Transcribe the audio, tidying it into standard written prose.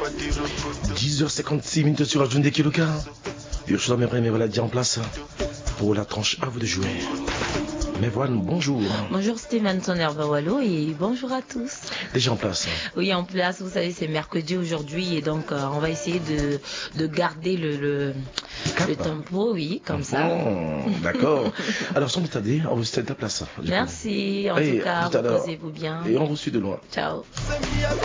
10h56 sur la journée Kiloka. Ursula mes maladies en place. Pour la tranche, à vous de jouer. Mais voilà, bonjour. Bonjour Steven Sonner Bawalo et bonjour à tous. Déjà en place. Oui, en place, vous savez, c'est mercredi aujourd'hui et donc on va essayer de garder le tempo, oui, comme ça. D'accord. Alors sans plus tarder, on vous cède la place. Merci, en tout cas, reposez-vous bien. Et on vous suit de loin. Ciao.